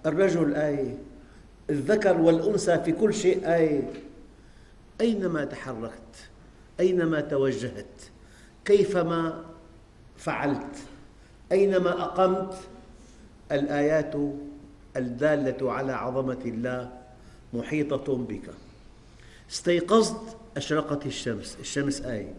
الرجل آية، الذكر والأنثى في كل شيء آية. أينما تحركت، أينما توجهت، كيفما فعلت، أينما أقمت، الآيات الدالة على عظمة الله محيطة بك. استيقظت، أشرقت الشمس، الشمس آية.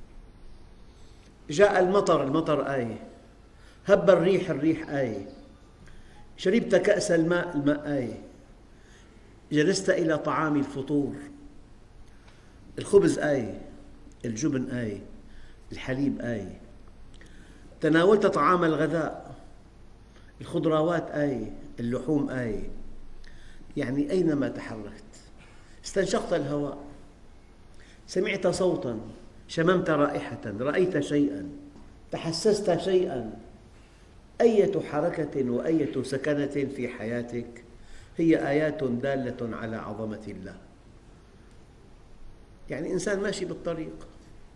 جاء المطر، المطر آية. هب الريح، الريح آية. شربت كأس الماء، الماء آية. جلست إلى طعام الفطور، الخبز آية، الجبن آية، الحليب آية. تناولت طعام الغداء، الخضروات آية، اللحوم آية. يعني أينما تحركت، استنشقت الهواء، سمعت صوتاً، شممت رائحة، رأيت شيئاً، تحسست شيئاً. أية حركة وأية سكنة في حياتك هي آيات دالة على عظمة الله. يعني إنسان ماشي بالطريق،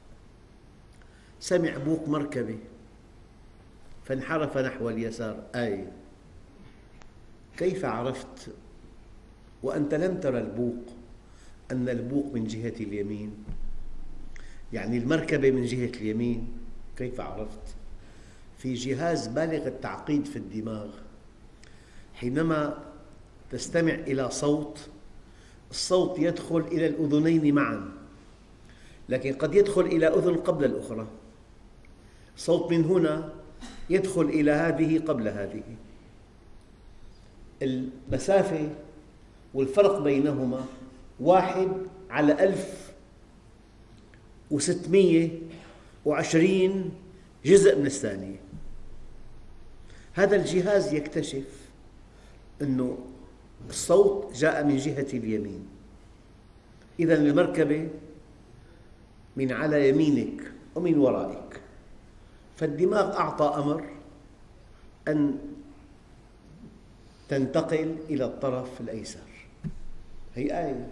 سمع بوق مركبة فانحرف نحو اليسار، آية. كيف عرفت وأنت لم ترى البوق أن البوق من جهة اليمين؟ يعني المركبة من جهة اليمين، كيف عرفت؟ في جهاز بالغ التعقيد في الدماغ، حينما تستمع إلى صوت، الصوت يدخل إلى الأذنين معاً، لكن قد يدخل إلى أذن قبل الأخرى. صوت من هنا يدخل إلى هذه قبل هذه. المسافة والفرق بينهما 1/1620 جزء من الثانية. هذا الجهاز يكتشف أن الصوت جاء من جهة اليمين، إذن المركبة من على يمينك ومن ورائك، فالدماغ أعطى أمر أن تنتقل إلى الطرف الأيسر. هي آية.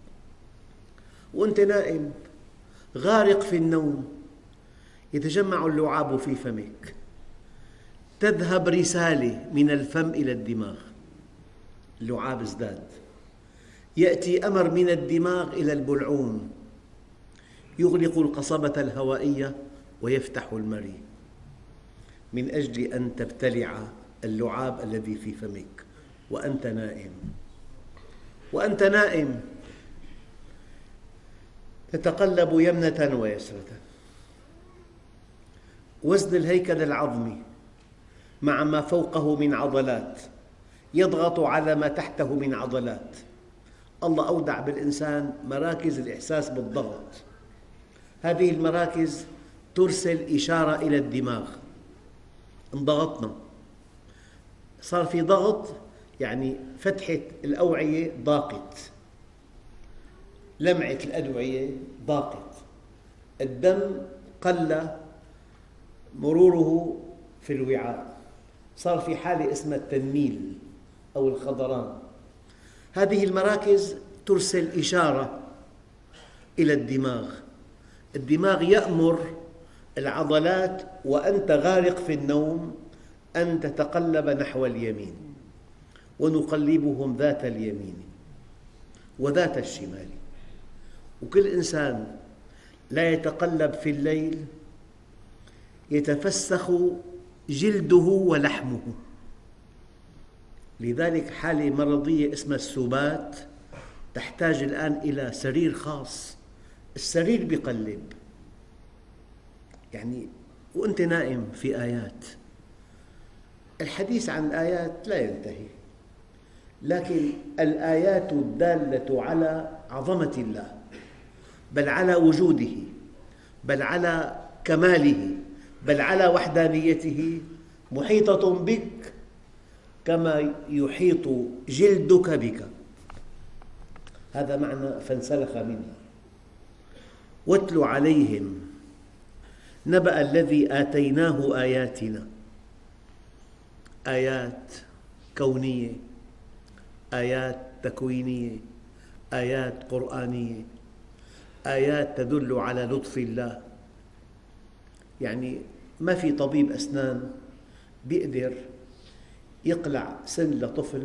وأنت نائم غارق في النوم، يتجمع اللعاب في فمك، تذهب رسالة من الفم إلى الدماغ، اللعاب ازداد، يأتي أمر من الدماغ إلى البلعوم، يغلق القصبة الهوائية ويفتح المريء من أجل أن تبتلع اللعاب الذي في فمك وأنت نائم. وأنت نائم تتقلب يمنة ويسرة. وزن الهيكل العظمي مع ما فوقه من عضلات يضغط على ما تحته من عضلات. الله أودع بالإنسان مراكز الإحساس بالضغط، هذه المراكز ترسل إشارة إلى الدماغ، انضغطنا، صار في ضغط، يعني فتحة الأوعية ضاقت، لمعة الأدوية ضاقت، الدم قل مروره في الوعاء، صار في حالة اسمها التنميل أو الخضران. هذه المراكز ترسل إشارة إلى الدماغ، الدماغ يأمر العضلات وأنت غارق في النوم أن تتقلب نحو اليمين، ونقلبهم ذات اليمين وذات الشمال. وكل إنسان لا يتقلب في الليل يتفسخ جلده ولحمه. لذلك حالة مرضية اسمها السبات تحتاج الآن إلى سرير خاص، السرير بيقلب. يعني وأنت نائم في آيات. الحديث عن الآيات لا ينتهي، لكن الآيات الدالة على عظمة الله، بل على وجوده، بل على كماله، بل على وحدانيته، محيطة بك كما يحيط جلدك بك. هذا معنى فانسلخ منها. واتل عليهم نبأ الذي آتيناه آياتنا، آيات كونية، آيات تكوينية، آيات قرآنية، آيات تدل على لطف الله. يعني ما في طبيب أسنان بيقدر يقلع سن لطفل